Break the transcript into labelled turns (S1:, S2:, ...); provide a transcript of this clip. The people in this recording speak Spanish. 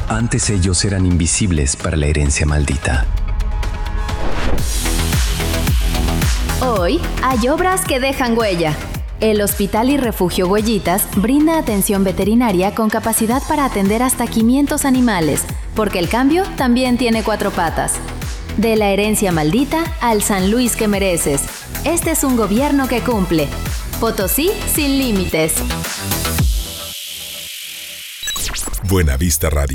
S1: Antes ellos eran invisibles para la herencia maldita.
S2: Hoy hay obras que dejan huella. El Hospital y Refugio Huellitas brinda atención veterinaria con capacidad para atender hasta 500 animales, porque el cambio también tiene 4 patas. De la herencia maldita al San Luis que mereces. Este es un gobierno que cumple. Potosí sin límites.
S3: Buenavista Radio.